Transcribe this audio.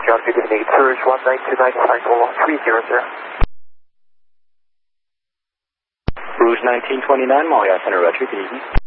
John, good evening. Surge 1929, cycle 300. Rouge 1929, Montreal Center, Roger, good evening.